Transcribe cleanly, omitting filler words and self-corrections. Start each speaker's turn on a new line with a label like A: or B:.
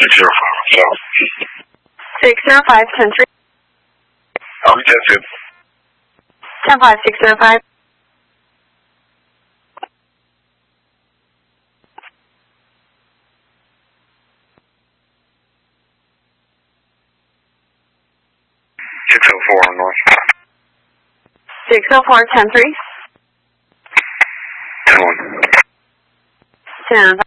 A: 605, 103.
B: I'll be tested.
A: 105, 605.
B: On north.
A: 604, 103.
B: 10-1.
A: 10.